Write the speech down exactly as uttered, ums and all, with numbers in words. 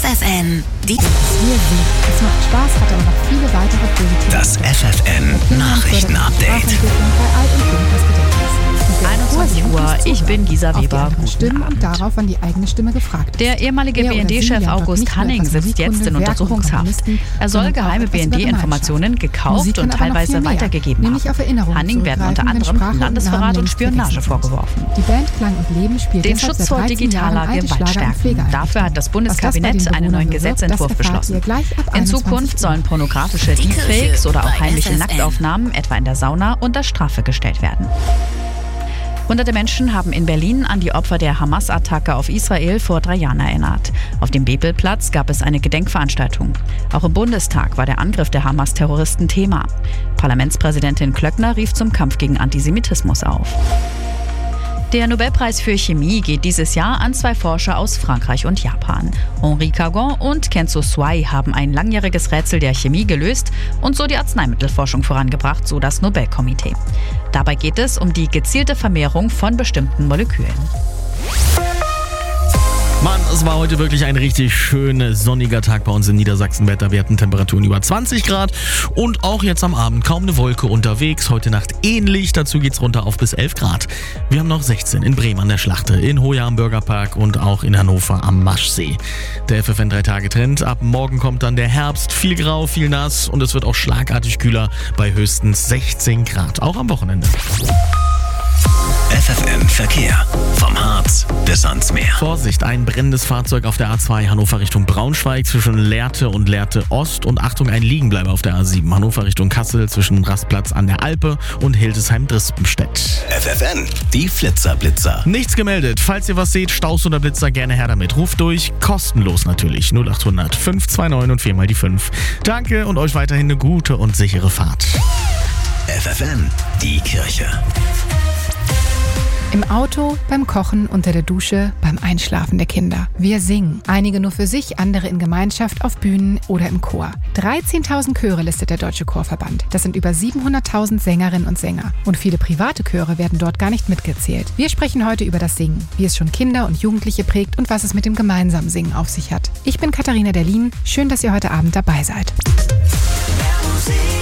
F F N. Die Wir sehen, es macht Spaß, hat aber noch viele weitere positive. Das F F N Nachrichtenupdate. einundzwanzig Uhr, ich bin Gisa Weber. Stimmen und darauf, wann die eigene Stimme gefragt ist. Der ehemalige Er B oder N D-Chef sie lernt dort August nicht nur Hanning etwas sitzt jetzt Musikkunde, in Werk und Untersuchungshaft. Komponisten, Er soll sondern auch geheime etwas B N über D-Informationen Gemeinschaft. gekauft Musik und kann aber noch teilweise viel mehr, weitergegeben nämlich haben. auf Erinnerungen Hanning werden unter zurückgreifen, wenn anderem Sprache und Landesverrat Namen und längst Spionage vergessen sind. vorgeworfen. Die Band Klang und Leben spielt Den deshalb Schutz seit vor dreizehn Jahren digitaler alte Gewalt Schlager und stärken. Pflegeeinrichtungen. Dafür hat das Was das bei Bundeskabinett den einen neuen Bewohnern Gesetzentwurf bewirkt, das erfahrt beschlossen. ihr gleich ab In einundzwanzig Zukunft Uhr. sollen pornografische Die Deepfakes Kirche oder auch bei heimliche F F N. Nacktaufnahmen, etwa in der Sauna, unter Strafe gestellt werden. Hunderte Menschen haben in Berlin an die Opfer der Hamas-Attacke auf Israel vor drei Jahren erinnert. Auf dem Bebelplatz gab es eine Gedenkveranstaltung. Auch im Bundestag war der Angriff der Hamas-Terroristen Thema. Parlamentspräsidentin Klöckner rief zum Kampf gegen Antisemitismus auf. Der Nobelpreis für Chemie geht dieses Jahr an zwei Forscher aus Frankreich und Japan. Henri Cagon und Kenzo Swai haben ein langjähriges Rätsel der Chemie gelöst und so die Arzneimittelforschung vorangebracht, so das Nobelkomitee. Dabei geht es um die gezielte Vermehrung von bestimmten Molekülen. Mann, es war heute wirklich ein richtig schöner sonniger Tag bei uns in Niedersachsen. Wetterwerten, Temperaturen über zwanzig Grad und auch jetzt am Abend kaum eine Wolke unterwegs. Heute Nacht ähnlich, dazu geht's runter auf bis elf Grad. Wir haben noch sechzehn in Bremen an der Schlachte, in Hoya am Bürgerpark und auch in Hannover am Maschsee. Der F F N drei Tage Trend. Ab morgen kommt dann der Herbst. Viel grau, viel nass und es wird auch schlagartig kühler bei höchstens sechzehn Grad, auch am Wochenende. F F N Verkehr. Vom Harz bis ans Meer. Vorsicht, ein brennendes Fahrzeug auf der A zwei Hannover Richtung Braunschweig zwischen Lehrte und Lehrte Ost und Achtung, ein Liegenbleiber auf der A sieben Hannover Richtung Kassel zwischen Rastplatz an der Alpe und Hildesheim-Drispenstedt. F F N, die Flitzer-Blitzer. Nichts gemeldet. Falls ihr was seht, Staus oder Blitzer, gerne her damit. Ruft durch, kostenlos natürlich. null acht hundert fünf zwei neun und viermal die fünf. Danke und euch weiterhin eine gute und sichere Fahrt. F F N, die Kirche. Im Auto, beim Kochen, unter der Dusche, beim Einschlafen der Kinder. Wir singen. Einige nur für sich, andere in Gemeinschaft, auf Bühnen oder im Chor. dreizehntausend Chöre listet der Deutsche Chorverband. Das sind über siebenhunderttausend Sängerinnen und Sänger. Und viele private Chöre werden dort gar nicht mitgezählt. Wir sprechen heute über das Singen, wie es schon Kinder und Jugendliche prägt und was es mit dem gemeinsamen Singen auf sich hat. Ich bin Katharina Derlin. Schön, dass ihr heute Abend dabei seid. Musik.